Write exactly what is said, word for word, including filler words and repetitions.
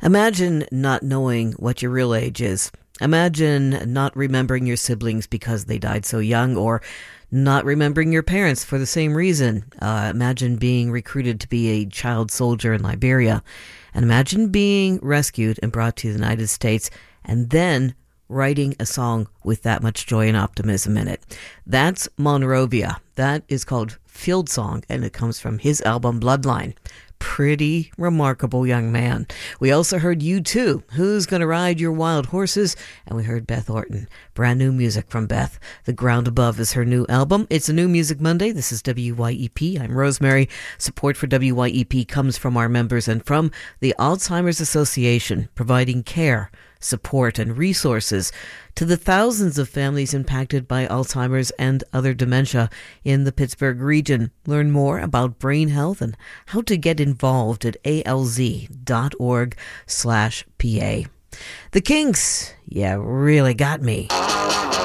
Imagine not knowing what your real age is. Imagine not remembering your siblings because they died so young, or not remembering your parents for the same reason. Uh, imagine being recruited to be a child soldier in Liberia. And imagine being rescued and brought to the United States and then writing a song with that much joy and optimism in it. That's Monrovia. That is called Field Song, and it comes from his album Bloodline. Pretty remarkable young man. We also heard U two, Who's Gonna Ride Your Wild Horses? And we heard Beth Orton. Brand new music from Beth. The Ground Above is her new album. It's a New Music Monday. This is W Y E P. I'm Rosemary. Support for W Y E P comes from our members and from the Alzheimer's Association, providing care, support, and resources to the thousands of families impacted by Alzheimer's and other dementia in the Pittsburgh region. Learn more about brain health and how to get involved at alz.org slash PA. The Kinks, yeah, really got me.